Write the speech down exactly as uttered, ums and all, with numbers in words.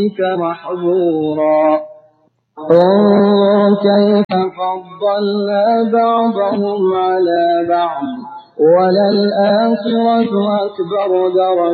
محظورا انظر كيف فضلنا بعضهم على بعض وللآخرة أكبر درجة